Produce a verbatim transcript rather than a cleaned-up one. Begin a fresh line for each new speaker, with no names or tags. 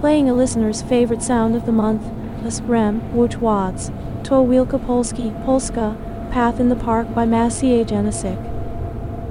Playing a listener's favorite sound of the month, Asprem, Wuch Watts, To Wielka Polski, Polska, Path in the Park by Maciej Janicek.